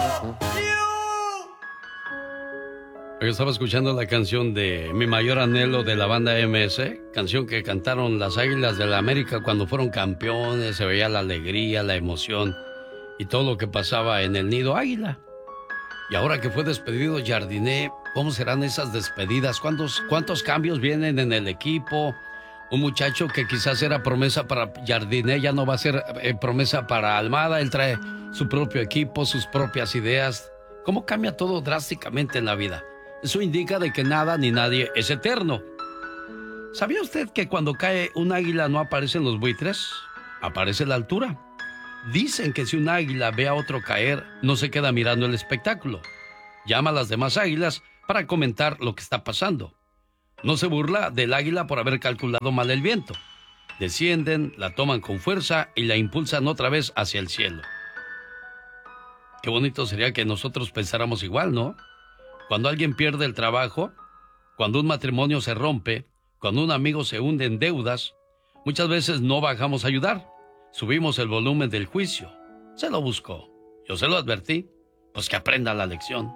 Estaba escuchando la canción de Mi Mayor Anhelo de la banda MS, canción que cantaron las Águilas del la América cuando fueron campeones. Se veía la alegría, la emoción y todo lo que pasaba en el nido Águila. Y ahora que fue despedido Jardiné, ¿cómo serán esas despedidas? ¿Cuántos cambios vienen en el equipo? Un muchacho que quizás era promesa para Jardiné ya no va a ser promesa para Almada. Él trae su propio equipo, sus propias ideas. ¿Cómo cambia todo drásticamente en la vida? Eso indica de que nada ni nadie es eterno. ¿Sabía usted que cuando cae un águila no aparecen los buitres? Aparece la altura. Dicen que si un águila ve a otro caer, no se queda mirando el espectáculo. Llama a las demás águilas para comentar lo que está pasando. No se burla del águila por haber calculado mal el viento. Descienden, la toman con fuerza y la impulsan otra vez hacia el cielo. Qué bonito sería que nosotros pensáramos igual, ¿no? Cuando alguien pierde el trabajo, cuando un matrimonio se rompe, cuando un amigo se hunde en deudas, muchas veces no bajamos a ayudar. Subimos el volumen del juicio. Se lo buscó. Yo se lo advertí. Pues que aprenda la lección.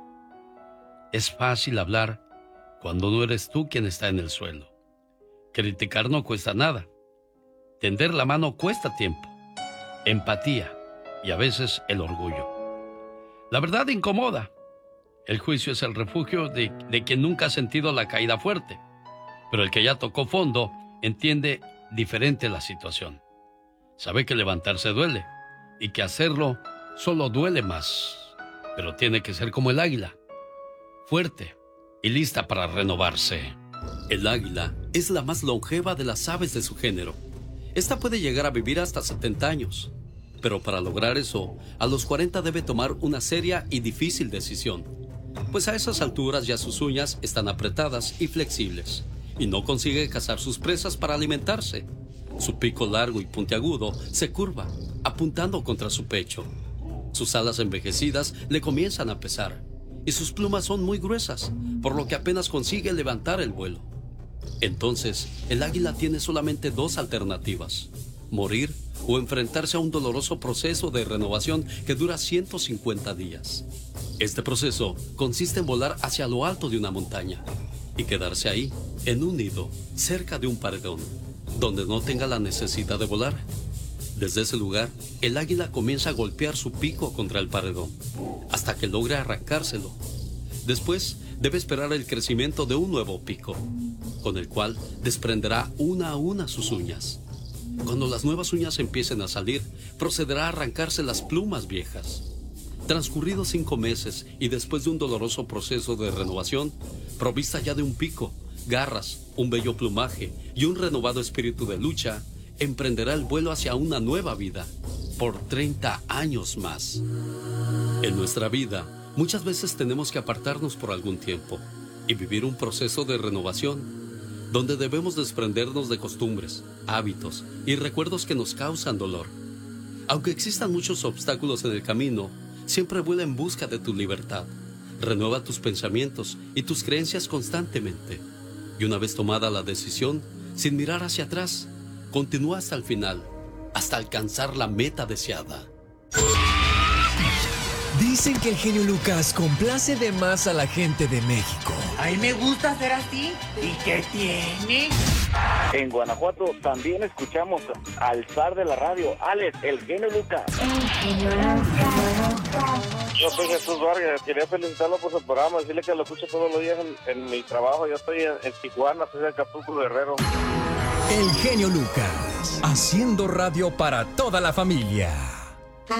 Es fácil hablar cuando no eres tú quien está en el suelo. Criticar no cuesta nada. Tender la mano cuesta tiempo. Empatía y a veces el orgullo. La verdad incomoda. El juicio es el refugio de quien nunca ha sentido la caída fuerte. Pero el que ya tocó fondo entiende diferente la situación. Sabe que levantarse duele y que hacerlo solo duele más. Pero tiene que ser como el águila, fuerte y lista para renovarse. El águila es la más longeva de las aves de su género. Esta puede llegar a vivir hasta 70 años. Pero para lograr eso, a los 40 debe tomar una seria y difícil decisión. Pues a esas alturas ya sus uñas están apretadas y flexibles, y no consigue cazar sus presas para alimentarse. Su pico largo y puntiagudo se curva, apuntando contra su pecho. Sus alas envejecidas le comienzan a pesar, y sus plumas son muy gruesas, por lo que apenas consigue levantar el vuelo. Entonces, el águila tiene solamente dos alternativas: morir o enfrentarse a un doloroso proceso de renovación que dura 150 días. Este proceso consiste en volar hacia lo alto de una montaña y quedarse ahí, en un nido, cerca de un paredón, donde no tenga la necesidad de volar. Desde ese lugar, el águila comienza a golpear su pico contra el paredón, hasta que logre arrancárselo. Después, debe esperar el crecimiento de un nuevo pico, con el cual desprenderá una a una sus uñas. Cuando las nuevas uñas empiecen a salir, procederá a arrancarse las plumas viejas. Transcurridos 5 meses y después de un doloroso proceso de renovación, provista ya de un pico, garras, un bello plumaje y un renovado espíritu de lucha, emprenderá el vuelo hacia una nueva vida, por 30 años más. En nuestra vida, muchas veces tenemos que apartarnos por algún tiempo y vivir un proceso de renovación, donde debemos desprendernos de costumbres, hábitos y recuerdos que nos causan dolor. Aunque existan muchos obstáculos en el camino, siempre vuela en busca de tu libertad. Renueva tus pensamientos y tus creencias constantemente. Y una vez tomada la decisión, sin mirar hacia atrás, continúa hasta el final, hasta alcanzar la meta deseada. Dicen que el genio Lucas complace de más a la gente de México. A mí me gusta ser así. ¿Y qué tiene? En Guanajuato también escuchamos al zar de la radio, Alex, el genio Lucas. El genio Lucas. Yo soy Jesús Vargas, quería felicitarlo por su programa, decirle que lo escucho todos los días en mi trabajo. Yo estoy en Tijuana, soy de Acapulco, Guerrero. El genio Lucas, haciendo radio para toda la familia.